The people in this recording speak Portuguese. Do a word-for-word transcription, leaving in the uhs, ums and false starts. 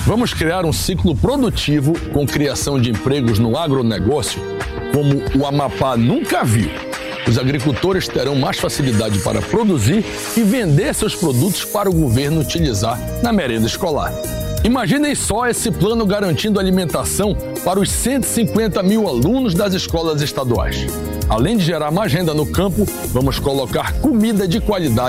Vamos criar um ciclo produtivo com criação de empregos no agronegócio, como o Amapá nunca viu. Os agricultores terão mais facilidade para produzir e vender seus produtos para o governo utilizar na merenda escolar. Imaginem só esse plano garantindo alimentação para os cento e cinquenta mil alunos das escolas estaduais. Além de gerar mais renda no campo, vamos colocar comida de qualidade